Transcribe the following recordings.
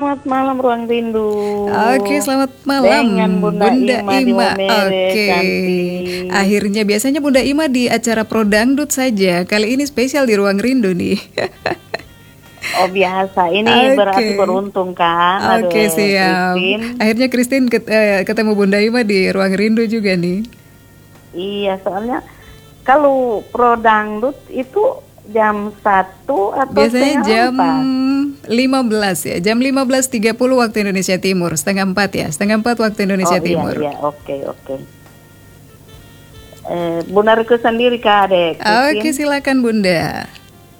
selamat malam Ruang Rindu. Oke, selamat malam Dengan Bunda Ima di Momere, Oke. cantik. Akhirnya biasanya Bunda Ima di acara Pro Dangdut saja. Kali ini spesial di Ruang Rindu nih. Oh biasa, ini Oke. berarti beruntung kan, ada Oke, siap. Christine. Akhirnya Christine ketemu Bunda Ima di Ruang Rindu juga nih. Iya, soalnya kalau Pro Dangdut itu jam 1 atau Biasanya jam 4? 15 ya, jam 15.30 waktu Indonesia Timur, setengah 4 ya, setengah 4 waktu Indonesia Timur. Iya, oke. Bunda Riko sendiri Kak Adek, Oke, silakan Bunda.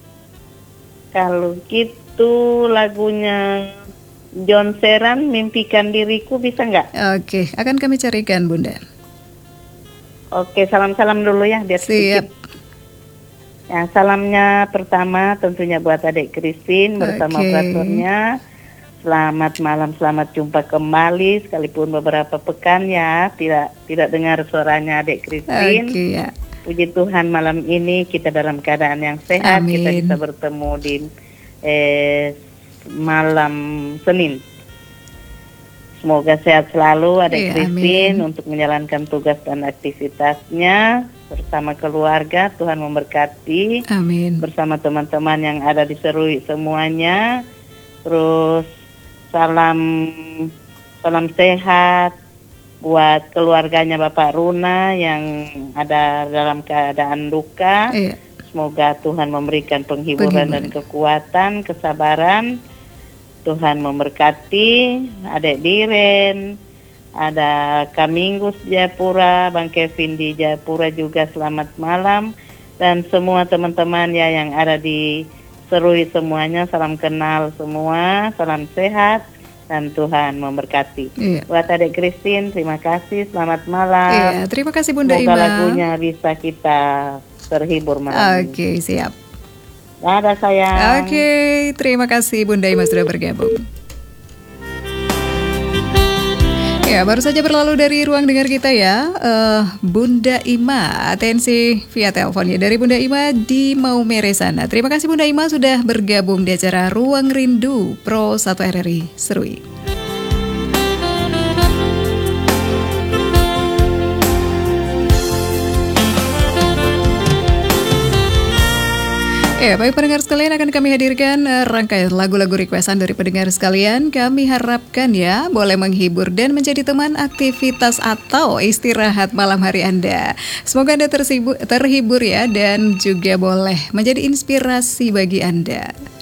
kalau gitu lagunya John Seran, Mimpikan Diriku, bisa nggak? Oke, akan kami carikan Bunda. Oke, salam-salam dulu ya biar Siap. sedikit. Ya, salamnya pertama tentunya buat adik Christine bersama Oke. operatornya. Selamat malam, selamat jumpa kembali sekalipun beberapa pekan ya tidak dengar suaranya adik Christine. Oke ya. Puji Tuhan malam ini kita dalam keadaan yang sehat. Amin. Kita bisa bertemu di malam Senin. Semoga sehat selalu adik Iya, Christine amin. untuk menjalankan tugas dan aktivitasnya bersama keluarga. Tuhan memberkati Amin. bersama teman-teman yang ada di Serui semuanya. Terus salam sehat buat keluarganya Bapak Runa yang ada dalam keadaan duka. Iya. Semoga Tuhan memberikan penghiburan dan kekuatan, kesabaran. Tuhan memberkati Adik Diren, ada Kaminggus Jayapura, Bang Kevin di Jayapura juga selamat malam. Dan semua teman-teman ya yang ada di Serui semuanya, salam kenal semua, salam sehat dan Tuhan memberkati. Iya. Buat Adik Christine, terima kasih, selamat malam. Iya, terima kasih Bunda Semoga Ima. lagunya bisa kita terhibur malam ini. Oke, siap. Dadah sayang. Oke, terima kasih Bunda Ima sudah bergabung. Ya, baru saja berlalu dari ruang dengar kita ya, Bunda Ima. Atensi via teleponnya dari Bunda Ima di Maumere sana. Terima kasih Bunda Ima sudah bergabung di acara Ruang Rindu Pro 1 RRI Serui. Ya, baik pendengar sekalian, akan kami hadirkan rangkaian lagu-lagu requestan dari pendengar sekalian. Kami harapkan ya boleh menghibur dan menjadi teman aktivitas atau istirahat malam hari Anda. Semoga Anda terhibur ya dan juga boleh menjadi inspirasi bagi Anda.